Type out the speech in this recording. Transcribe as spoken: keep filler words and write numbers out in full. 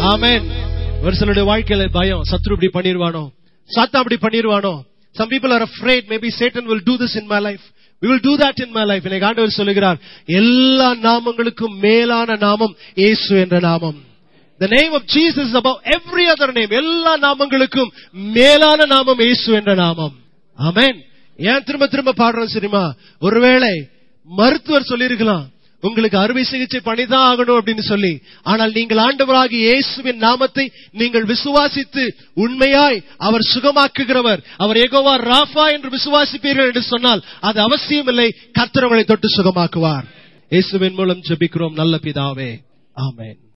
ஆமென். ஒரு சிலருடைய வாழ்க்கையில பயம், சத்ரு இப்படி பண்ணிடுவானோ, சாத்தா அப்படி பண்ணிடுவானோ. Some people are afraid, maybe Satan will do this in my life. We will do that in my life. எனக்கு ஆண்டவர் சொல்லுகிறார், எல்லா நாமங்களுக்கும் மேலான நாமம் இயேசு என்ற நாமம். The name of Jesus is above every other name. எல்லா நாமங்களுக்கும் மேலான நாமம் இயேசு என்ற நாமம். ஆமென். ஏன் திரும்ப திரும்ப பாடுறோம் தெரியுமா? ஒருவேளை மருத்துவர் சொல்லியிருக்கலாம், உங்களுக்கு அறுவை சிகிச்சை பண்ணிதான் ஆகணும் அப்படின்னு சொல்லி. ஆனால் நீங்கள் ஆண்டவராகிய இயேசுவின் நாமத்தை நீங்கள் விசுவாசித்து உண்மையாய் அவர் சுகமாக்குகிறவர், அவர் யெகோவா ராஃபா என்று விசுவாசிப்பீர்கள் என்று சொன்னால் அது அவசியமில்லை, கர்த்தர் உங்களை தொட்டு சுகமாக்குவார். இயேசுவின் மூலம் ஜெபிக்கிறோம் நல்ல பிதாவே. ஆமென்.